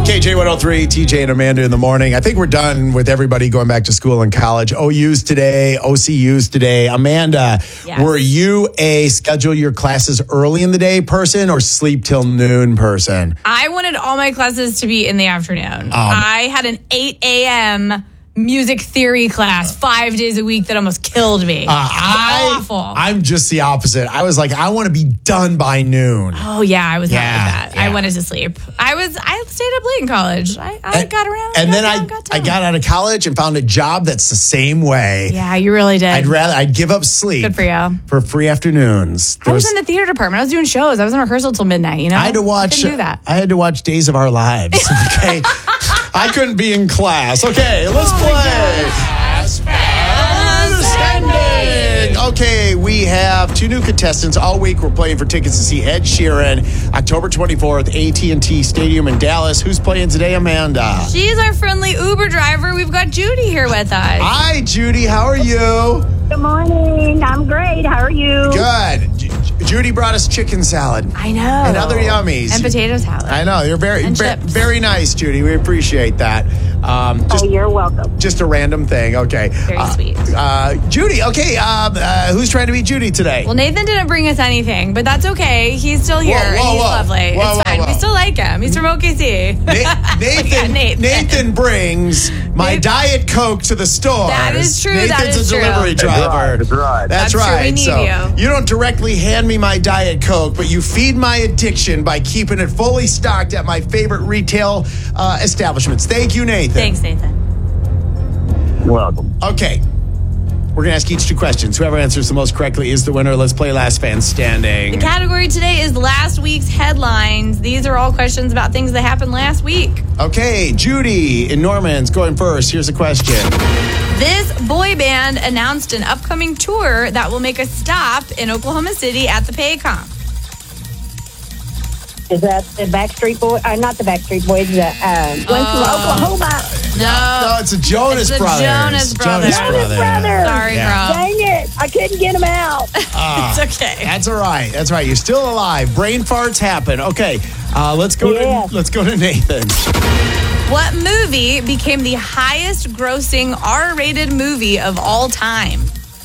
KJ103, TJ and Amanda in the morning. I think we're done with everybody going back to school and college. OU's today, OCU's today. Amanda, Yes. Were you a schedule your classes early in the day person or sleep till noon person? I wanted all my classes to be in the afternoon. I had an 8 a.m. music theory class 5 days a week that almost killed me. Awful. I'm just the opposite. I was like, I want to be done by noon. Oh, yeah, I was not like that. Yeah. I wanted to sleep. I stayed up late in college. I got around. And then I done. got out of college and found a job that's the same way. Yeah, you really did. I'd give up sleep. Good for you. For free afternoons. I was in the theater department. I was doing shows. I was in rehearsal till midnight, you know? I had to watch. Couldn't do that. I had to watch Days of Our Lives. Okay, I couldn't be in class. Okay, let's play. Understanding. Okay, we have two new contestants all week. We're playing for tickets to see Ed Sheeran, October 24th, AT&T Stadium in Dallas. Who's playing today, Amanda? She's our friendly Uber driver. We've got Judy here with us. Hi, Judy. How are you? Good morning. I'm great. How are you? Good. Judy brought us chicken salad. I know. And other yummies. And potato salad. I know. You're very, And chips. very nice, Judy. We appreciate that. You're welcome. Just a random thing. Okay. Very sweet. Judy, okay. Who's trying to beat Judy today? Well, Nathan didn't bring us anything, but that's okay. He's still here, and he's lovely. It's fine. We still like him. He's from OKC. Nathan brings my Diet Coke to the store. That is true. Nathan's That is a delivery true. driver. That's right. That's true. right. We need so you. don't directly hand me my Diet Coke, but you feed my addiction by keeping it fully stocked at my favorite retail establishments. Thank you, Nathan. Thanks, Nathan. Welcome. Okay. We're going to ask each two questions. Whoever answers the most correctly is the winner. Let's play Last Man Standing. The category today is last week's headlines. These are all questions about things that happened last week. Okay, Judy in Norman's going first. Here's a question. This boy band announced an upcoming tour that will make a stop in Oklahoma City at the Paycom. Is that the Backstreet Boys? Not the Backstreet Boys. One's from Oklahoma. No, it's the Jonas It's the Brothers. Jonas Brothers. Jonas Brothers. Sorry, Yeah. girl. Dang it. I couldn't get them out. It's okay. That's all right. That's right. You're still alive. Brain farts happen. Okay, let's go. Yes. Let's go to Nathan. What movie became the highest grossing R-rated movie of all time?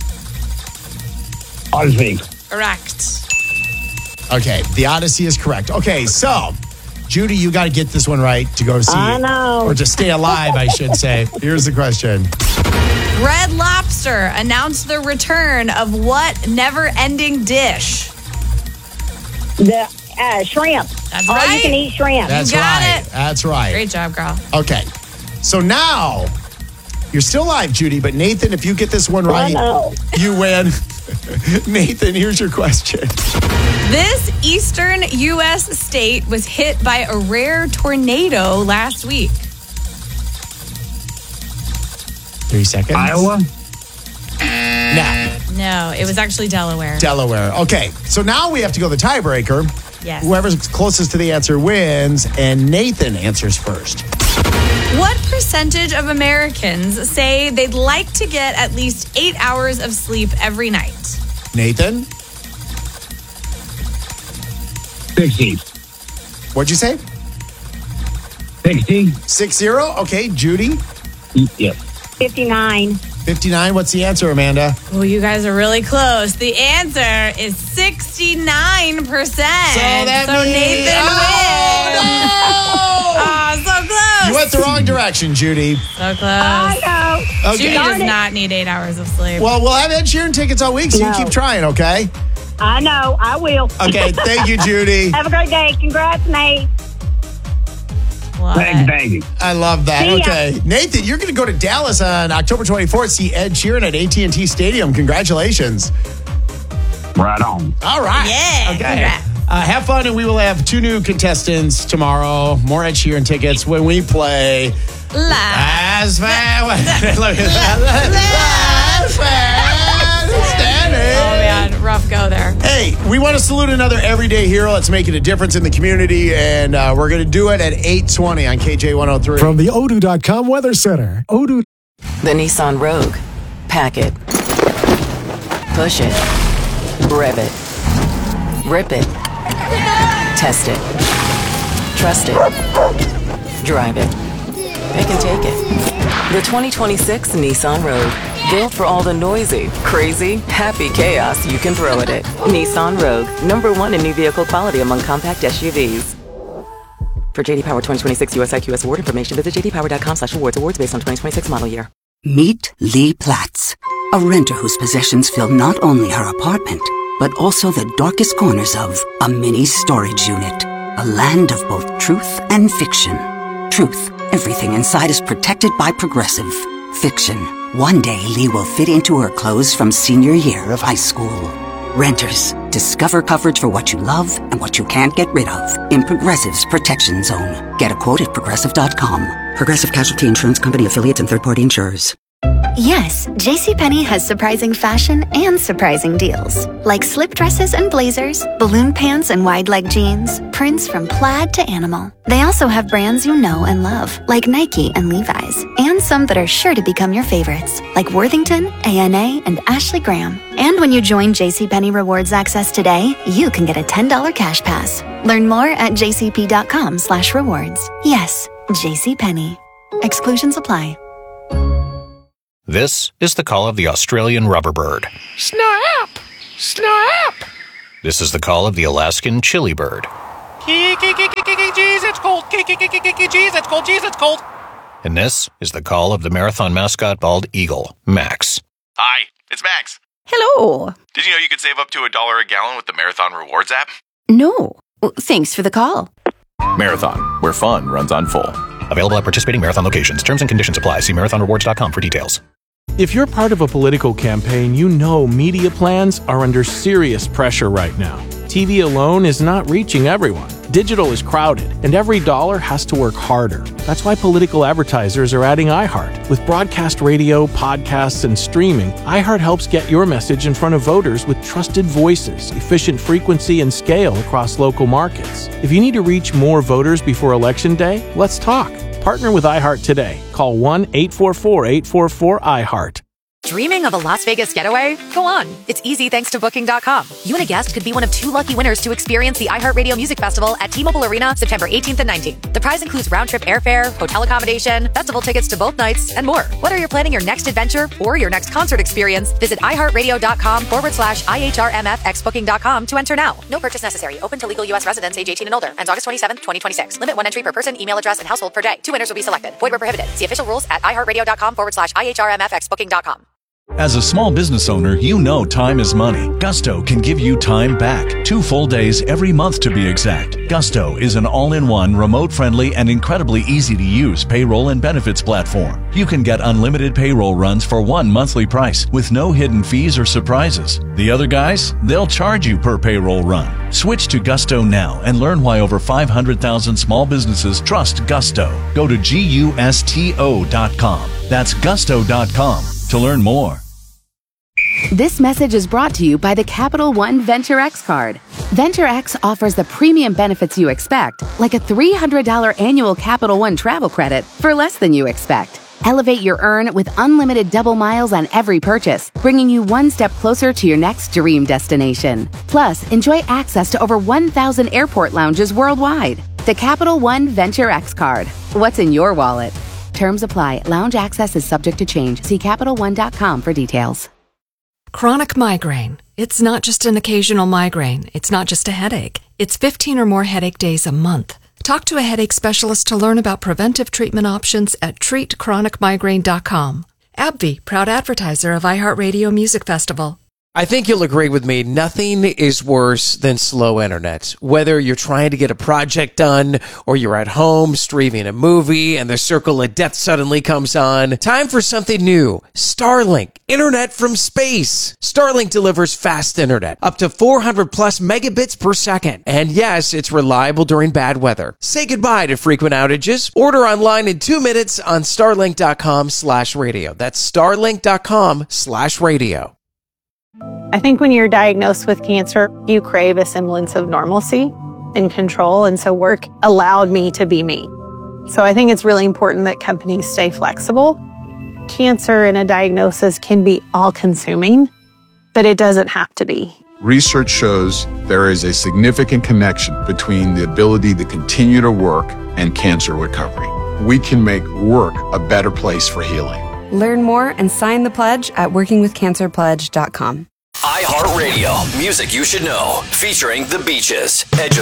Odyssey. Correct. Okay, The Odyssey is correct. Okay, so Judy, you got to get this one right to go see. I know. Or to stay alive, I should say. Here's the question. Red Lobster announced the return of what never-ending dish? The shrimp. That's All right. you can eat shrimp. That's got right. it. That's right. Great job, girl. Okay, so now you're still alive, Judy. But Nathan, if you get this one I right, know. you win. Nathan, here's your question. This eastern U.S. state was hit by a rare tornado last week. 3 seconds. Iowa. Nah, No, it was actually Delaware. Delaware. Okay, so now we have to go the tiebreaker. Yes. Whoever's closest to the answer wins, and Nathan answers first. What percentage of Americans say they'd like to get at least 8 hours of sleep every night? Nathan, 60. what'd you say? 60. 6-0. Okay, Judy, Yes. 59. 59. What's the answer, Amanda? Oh, you guys are really close. The answer is 69%. So Nathan wins. Oh, so close. You went the wrong direction, Judy. So close. I know. Okay. Judy does not need 8 hours of sleep. Well, we'll have Ed Sheeran tickets all week, so you No. keep trying, okay? I know. I will. Okay, thank you, Judy. Have a great day. Congrats, Nate. Love Thank it. you. I love that. See ya. Okay, Nathan, you're going to go to Dallas on October 24th, see Ed Sheeran at AT&T Stadium. Congratulations. Right on. All right. Yeah, Okay. congrats. Have fun, and we will have two new contestants tomorrow. More Ed Sheeran tickets when we play Live. Last Man Standing. Oh, man. Rough go there. Hey, we want to salute another everyday hero that's making a difference in the community, and we're going to do it at 8:20 on KJ103. From the Odoo.com Weather Center. Odoo. The Nissan Rogue. Pack it. Push it. Rev it. Rip it. Test it. Trust it. Drive it. Pick and take it. The 2026 Nissan Rogue. Built for all the noisy, crazy, happy chaos you can throw at it. Nissan Rogue. #1 in new vehicle quality among compact SUVs. For JD Power 2026 US IQS award information, visit jdpower.com/awards. Awards based on 2026 model year. Meet Lee Platts, a renter whose possessions fill not only her apartment, but also the darkest corners of a mini storage unit. A land of both truth and fiction. Truth, everything inside is protected by Progressive. Fiction, one day Lee will fit into her clothes from senior year of high school. Renters, discover coverage for what you love and what you can't get rid of in Progressive's Protection Zone. Get a quote at Progressive.com. Progressive Casualty Insurance Company affiliates and third-party insurers. Yes, JCPenney has surprising fashion and surprising deals. Like slip dresses and blazers, balloon pants and wide leg jeans, prints from plaid to animal. They also have brands you know and love, like Nike and Levi's, and some that are sure to become your favorites, like Worthington, A&A, and Ashley Graham. And when you join JCPenney Rewards Access today, you can get a $10 cash pass. Learn more at jcp.com/rewards. Yes, JCPenney. Exclusions apply. This is the call of the Australian rubber bird. Snap! Snap! This is the call of the Alaskan chili bird. Jeez, it's cold. Jeez, it's cold. Jeez, it's cold. And this is the call of the marathon mascot bald eagle, Max. Hi, it's Max. Hello. Did you know you could save up to $1 a gallon with the Marathon Rewards app? No. Thanks for the call. Marathon, where fun runs on full. Available at participating Marathon locations. Terms and conditions apply. See marathonrewards.com for details. If you're part of a political campaign, you know media plans are under serious pressure right now. TV alone is not reaching everyone. Digital is crowded, and every dollar has to work harder. That's why political advertisers are adding iHeart. With broadcast radio, podcasts, and streaming, iHeart helps get your message in front of voters with trusted voices, efficient frequency, and scale across local markets. If you need to reach more voters before Election Day, let's talk. Partner with iHeart today. Call 1-844-844-iHeart. Dreaming of a Las Vegas getaway? Go on. It's easy thanks to Booking.com. You and a guest could be one of 2 lucky winners to experience the iHeartRadio Music Festival at T-Mobile Arena September 18th and 19th. The prize includes round-trip airfare, hotel accommodation, festival tickets to both nights, and more. Whether you're planning your next adventure or your next concert experience, visit iHeartRadio.com/IHRMFXBooking.com to enter now. No purchase necessary. Open to legal U.S. residents age 18 and older. Ends August 27th, 2026. Limit 1 entry per person, email address, and household per day. 2 winners will be selected. Void where prohibited. See official rules at iHeartRadio.com/IHRMFXBooking.com. As a small business owner, you know time is money. Gusto can give you time back. 2 full days every month to be exact. Gusto is an all-in-one, remote-friendly, and incredibly easy-to-use payroll and benefits platform. You can get unlimited payroll runs for 1 monthly price with no hidden fees or surprises. The other guys, they'll charge you per payroll run. Switch to Gusto now and learn why over 500,000 small businesses trust Gusto. Go to GUSTO.com. That's Gusto.com to learn more. This message is brought to you by the Capital One Venture X card. Venture X offers the premium benefits you expect, like a $300 annual Capital One travel credit for less than you expect. Elevate your earn with unlimited double miles on every purchase, bringing you one step closer to your next dream destination. Plus, enjoy access to over 1,000 airport lounges worldwide. The Capital One Venture X card. What's in your wallet? Terms apply. Lounge access is subject to change. See CapitalOne.com for details. Chronic migraine. It's not just an occasional migraine. It's not just a headache. It's 15 or more headache days a month. Talk to a headache specialist to learn about preventive treatment options at treatchronicmigraine.com. AbbVie, proud advertiser of iHeartRadio Music Festival. I think you'll agree with me, nothing is worse than slow internet. Whether you're trying to get a project done or you're at home streaming a movie and the circle of death suddenly comes on, time for something new. Starlink, internet from space. Starlink delivers fast internet, up to 400 plus megabits per second. And yes, it's reliable during bad weather. Say goodbye to frequent outages. Order online in 2 minutes on starlink.com/radio. That's starlink.com/radio. I think when you're diagnosed with cancer, you crave a semblance of normalcy and control. And so work allowed me to be me. So I think it's really important that companies stay flexible. Cancer and a diagnosis can be all-consuming, but it doesn't have to be. Research shows there is a significant connection between the ability to continue to work and cancer recovery. we can make work a better place for healing. Learn more and sign the pledge at workingwithcancerpledge.com. iHeartRadio, music you should know, featuring The Beaches, Edge of